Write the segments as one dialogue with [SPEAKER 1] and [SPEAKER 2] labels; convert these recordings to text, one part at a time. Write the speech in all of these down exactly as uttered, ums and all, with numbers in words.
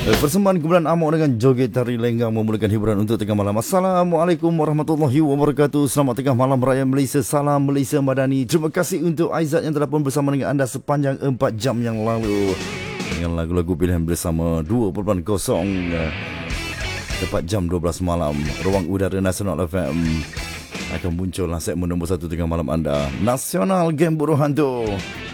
[SPEAKER 1] Persembahan kumpulan Amok dengan joget tari lenggang memulakan hiburan untuk tengah malam. Assalamualaikum warahmatullahi wabarakatuh. Selamat tengah malam raya Malaysia. Salam Malaysia Madani. Terima kasih untuk Aizat yang telah pun bersama dengan anda sepanjang empat jam yang lalu dengan lagu-lagu pilihan bersama dua titik kosong tepat jam dua belas malam. Ruang Udara Nasional F M akan muncul segmen nombor satu tengah malam anda, Nasional Game Buruh Hantu.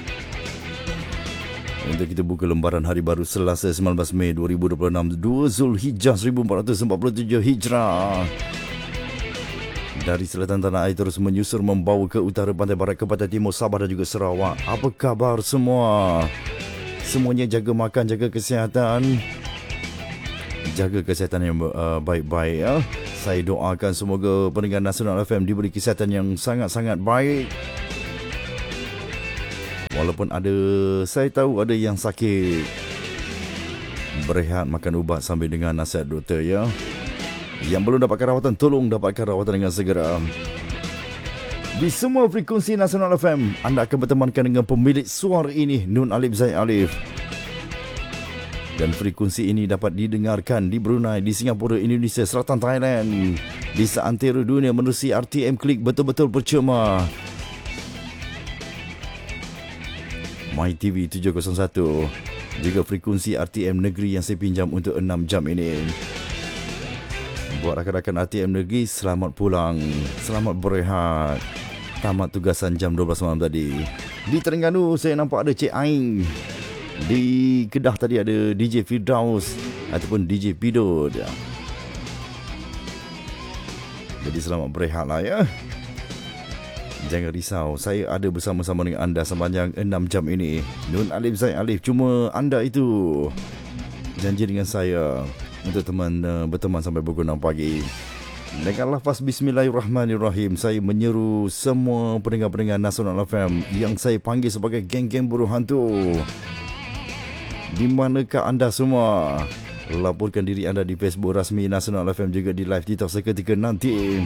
[SPEAKER 1] Untuk kita buka lembaran hari baru Selasa sembilan belas Mei dua ribu dua puluh enam, dua Zulhijjah seribu empat ratus empat puluh tujuh Hijrah. Dari selatan tanah air terus menyusur membawa ke utara pantai barat ke pantai timur Sabah dan juga Sarawak. Apa khabar semua? Semuanya jaga makan, jaga kesihatan. Jaga kesihatan yang uh, baik-baik ya. Saya doakan semoga pendengar Nasional F M diberi kesihatan yang sangat-sangat baik. Walaupun ada, saya tahu ada yang sakit, berehat, makan ubat sambil dengan nasihat doktor ya. Yang belum dapatkan rawatan, tolong dapatkan rawatan dengan segera. Di semua frekuensi Nasional F M, anda akan bertemankan dengan pemilik suara ini, Nun Alif Zaid Alif. Dan frekuensi ini dapat didengarkan di Brunei, di Singapura, Indonesia, Selatan Thailand, di seantero dunia menerusi R T M Klik betul-betul percuma. My T V tujuh kosong satu, juga frekuensi R T M Negeri yang saya pinjam untuk enam jam ini. Buat rakan-rakan R T M Negeri, selamat pulang, selamat berehat. Tamat tugasan jam dua belas malam tadi. Di Terengganu saya nampak ada Cik Aing. Di Kedah tadi ada D J Firdaus ataupun D J Pidod. Jadi selamat berehat lah ya. Jangan risau, saya ada bersama-sama dengan anda sepanjang enam jam ini. Nun Alif Zaid Alif, cuma anda itu janji dengan saya untuk teman uh, berteman sampai pukul enam pagi. Dengan lafaz Bismillahirrahmanirrahim, saya menyeru semua pendengar-pendengar Nasional F M yang saya panggil sebagai geng-geng buruh hantu. Di manakah anda semua? Laporkan diri anda di Facebook rasmi Nasional F M, juga di live TikTok seketika nanti.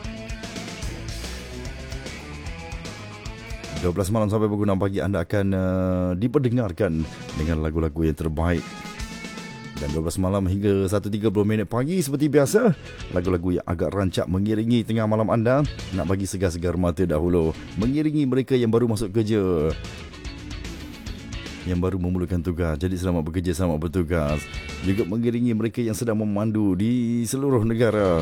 [SPEAKER 1] dua belas malam sampai pukul enam pagi anda akan uh, diperdengarkan dengan lagu-lagu yang terbaik. Dan dua belas malam hingga satu tiga puluh minit pagi seperti biasa, lagu-lagu yang agak rancak mengiringi tengah malam anda, nak bagi segar-segar mata dahulu, mengiringi mereka yang baru masuk kerja, yang baru memulakan tugas. Jadi selamat bekerja, selamat bertugas. Juga mengiringi mereka yang sedang memandu di seluruh negara,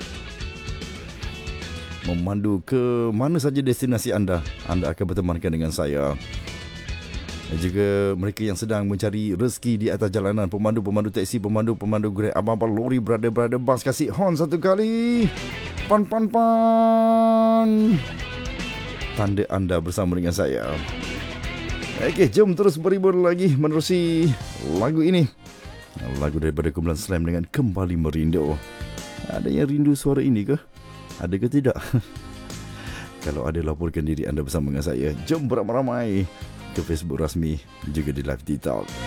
[SPEAKER 1] memandu ke mana saja destinasi anda, anda akan bertemankan dengan saya. Dan juga mereka yang sedang mencari rezeki di atas jalanan, pemandu-pemandu teksi, pemandu-pemandu Grab, abang-abang lori, brother-brother bas, kasih horn satu kali. Pan pan pan. Tanda anda bersama dengan saya. Okey, jom terus berhibur lagi menerusi lagu ini. Lagu daripada kumpulan Slam dengan Kembali Merindu. Ada yang rindu suara ini ke? Ada ke tidak? Kalau ada, laporkan diri anda bersama dengan saya. Jom beramai-ramai ke Facebook rasmi, juga di live TikTok.